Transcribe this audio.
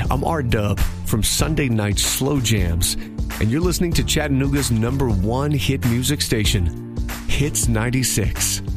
I'm R-Dub from Sunday Night Slow Jams, and you're listening to Chattanooga's #1 hit music station, Hits 96.